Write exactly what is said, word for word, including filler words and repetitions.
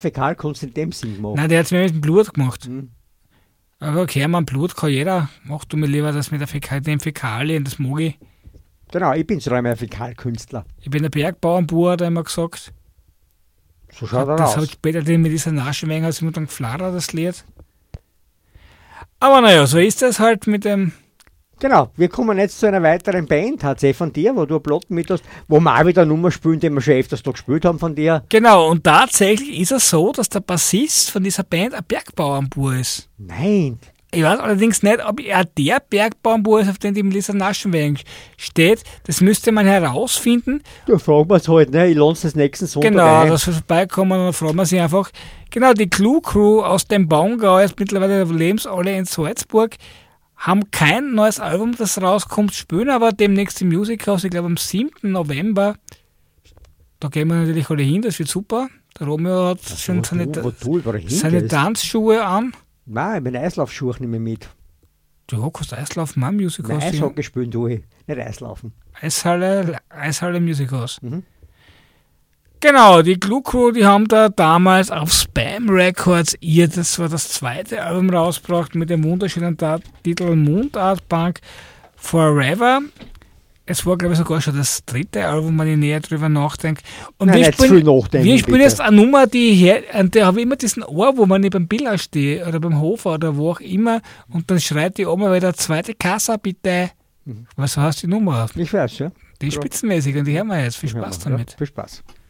Fäkalkunst in dem Sinn gemacht. Nein, der hat es mir mit dem Blut gemacht. Hm. Aber okay, man Blut kann jeder. Mach du mir lieber das mit der Fäkal, den Fäkalien, das mag ich. Genau, ich bin so einmal ein Fäkalkünstler. Ich bin der Bergbauernbauer, hat er immer gesagt. So schaut er Das aus. hat später den mit dieser Naschenwenger hat mir dann geflattert, das Lied. Aber naja, so ist das halt mit dem. Genau, wir kommen jetzt zu einer weiteren Band, H C von dir, wo du eine Platte mit hast, wo wir auch wieder eine Nummer spielen, die wir schon öfters da gespielt haben von dir. Genau, und tatsächlich ist es so, dass der Bassist von dieser Band ein Bergbauernbauer ist. Nein. Ich weiß allerdings nicht, ob er der Bergbauernbauer ist, auf den die Melissa Naschenweng steht. Das müsste man herausfinden. Da fragen wir es halt, ne? Ich lasse das nächsten Sonntag Genau, ein. dass wir vorbeikommen und dann fragen wir sie einfach. Genau, die Clue Crew aus dem Baumgau, jetzt mittlerweile leben sie alle in Salzburg, haben kein neues Album, das rauskommt, spielen aber demnächst im Music House, ich glaube am siebten November. Da gehen wir natürlich alle hin, das wird super. Der Romeo hat Was, schon wo seine, du, wo du überall seine hingehst. Tanzschuhe an. Nein, meine Eislaufschuhe nehme ich mit. Du kannst Eislaufen, mal im Music Nein, House. Eishockey spielen tue ich, nicht Eislaufen. Eishalle, Eishalle Music House. Mhm. Genau, die Clue Crew, die haben da damals auf Spam Records ihr, das war das zweite Album rausgebracht mit dem wunderschönen Tat- Titel Mundart Punk Forever. Es war, glaube ich, sogar schon das dritte Album, wenn ich näher drüber nachdenke. Und Nein, wir nicht zu spielen, viel nachdenken, wir spielen bitte. jetzt eine Nummer, die her, an der habe ich immer diesen Ohr, wo man nicht beim Biller stehe oder beim Hofer oder wo auch immer und dann schreit die Oma wieder, zweite Kassa bitte. Mhm. Was heißt die Nummer? Ich weiß, ja. Die ist spitzenmäßig und die hören wir jetzt. Viel Spaß Ja, damit. viel Spaß.